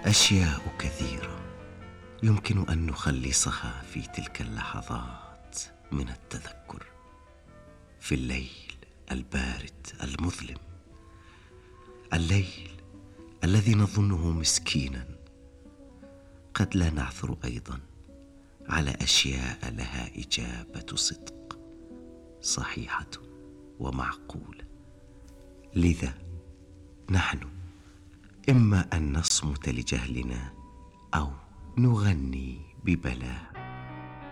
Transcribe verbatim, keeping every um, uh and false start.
أشياء كثيرة يمكن أن نخلصها في تلك اللحظات من التذكر، في الليل البارد المظلم، الليل الذي نظنه مسكينا. قد لا نعثر أيضا على أشياء لها إجابة صدق صحيحة ومعقولة. لذا نحن إما أن نصمت لجهلنا أو نغني ببلاء.